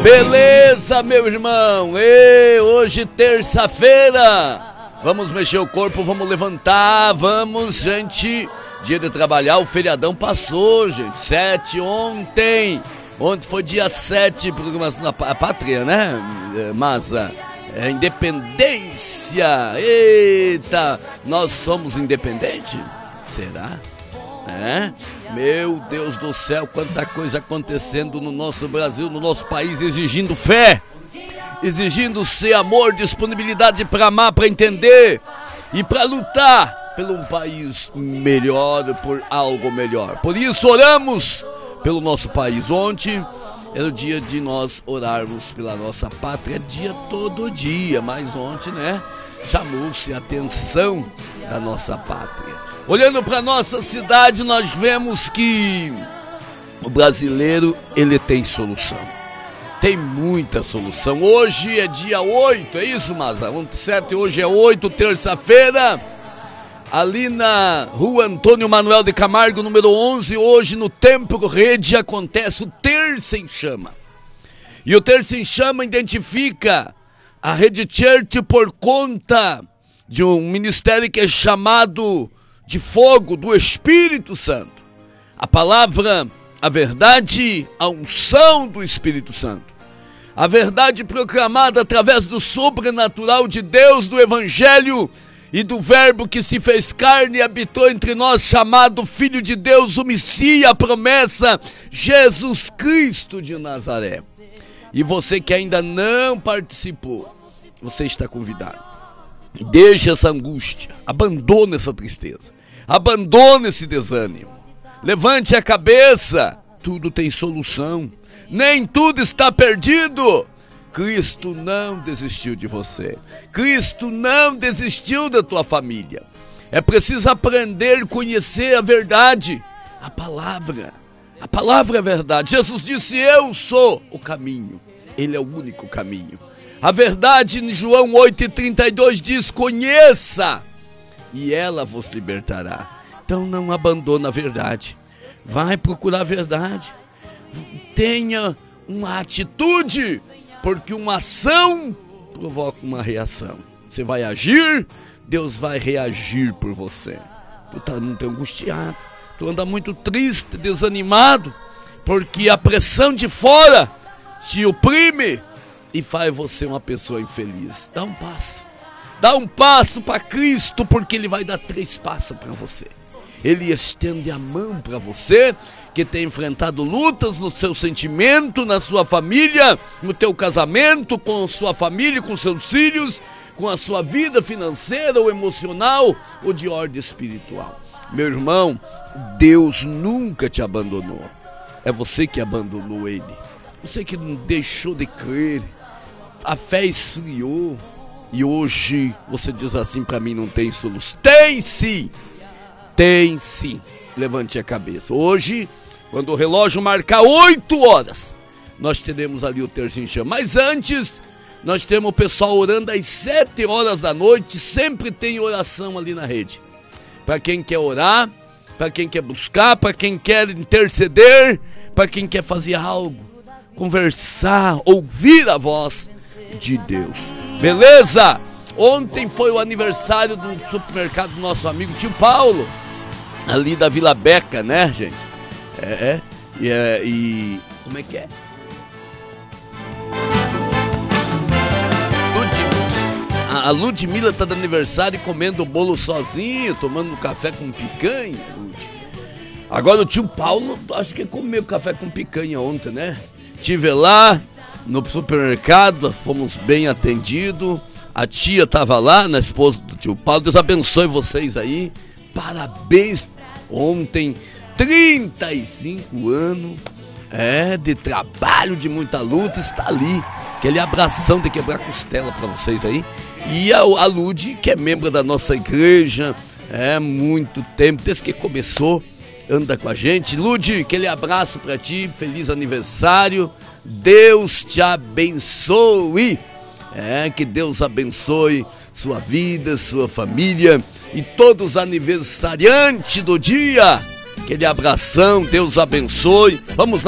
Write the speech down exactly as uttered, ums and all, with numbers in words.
Beleza, meu irmão? E hoje, terça-feira, vamos mexer o corpo, vamos levantar, vamos, gente. Dia de trabalhar, o feriadão passou, gente. Sete ontem. Ontem foi dia sete, programação da pátria, né? Mas é independência. Eita, nós somos independentes? Será? É? Meu Deus do céu, quanta coisa acontecendo no nosso Brasil, no nosso país, exigindo fé, exigindo ser amor, disponibilidade para amar, para entender e para lutar por um país melhor, por algo melhor. Por isso oramos pelo nosso país. Ontem era o dia de nós orarmos pela nossa pátria, dia todo dia, mas ontem, né, chamou-se a atenção da nossa pátria. Olhando para nossa cidade, nós vemos que o brasileiro, ele tem solução. Tem muita solução. Hoje é dia oito, é isso, Maza? Ontem sete, hoje é oito, terça-feira. Ali na rua Antônio Manuel de Camargo, número onze, hoje no Templo Rede acontece o Terça em Chama. E o Terça em Chama identifica a Rede Church por conta de um ministério que é chamado de fogo do Espírito Santo. A palavra, a verdade, a unção do Espírito Santo. A verdade proclamada através do sobrenatural de Deus, do Evangelho e do Verbo que se fez carne e habitou entre nós, chamado Filho de Deus, o Messias, a promessa, Jesus Cristo de Nazaré. E você que ainda não participou, você está convidado. Deixe essa angústia, abandone essa tristeza. Abandone esse desânimo. Levante a cabeça. Tudo tem solução. Nem tudo está perdido. Cristo não desistiu de você. Cristo não desistiu da tua família. É preciso aprender a conhecer a verdade. A palavra. A palavra é verdade. Jesus disse: eu sou o caminho. Ele é o único caminho. A verdade em João oito e trinta e dois diz: conheça e ela vos libertará. Então não abandona a verdade. Vai procurar a verdade. Tenha uma atitude, porque uma ação provoca uma reação. Você vai agir, Deus vai reagir por você. Tu tá muito angustiado, tu anda muito triste, desanimado, porque a pressão de fora te oprime e faz você uma pessoa infeliz. Dá um passo. Dá um passo para Cristo, porque Ele vai dar três passos para você. Ele estende a mão para você, que tem enfrentado lutas no seu sentimento, na sua família, no teu casamento, com sua família, com seus filhos, com a sua vida financeira ou emocional ou de ordem espiritual. Meu irmão, Deus nunca te abandonou. É você que abandonou Ele. Você que não deixou de crer. A fé esfriou. E hoje você diz assim: para mim não tem solução. Tem sim, tem sim. Levante a cabeça. Hoje, quando o relógio marcar oito horas, nós teremos ali o Terça em Chama. Mas antes, nós temos o pessoal orando às sete horas da noite. Sempre tem oração ali na rede. Para quem quer orar, para quem quer buscar, para quem quer interceder, para quem quer fazer algo, conversar, ouvir a voz de Deus. Beleza? Ontem foi o aniversário do supermercado do nosso amigo tio Paulo, ali da Vila Beca, né, gente? É, é, e, é, e como é que é? Ludmila. A Ludmila tá de aniversário e comendo o bolo sozinho, tomando café com picanha, Lud. Agora o tio Paulo, acho que comeu café com picanha ontem, né? Tive lá no supermercado, fomos bem atendidos. A tia estava lá, na esposa do tio Paulo. Deus abençoe vocês aí. Parabéns. Ontem, trinta e cinco anos é, de trabalho, de muita luta. Está ali. Aquele abração de quebrar costela para vocês aí. E a, a Lud, que é membro da nossa igreja, é muito tempo, desde que começou, anda com a gente. Lud, aquele abraço para ti. Feliz aniversário. Deus te abençoe. É, que Deus abençoe sua vida, sua família e todos os aniversariantes do dia. Aquele abração, Deus abençoe. Vamos lá.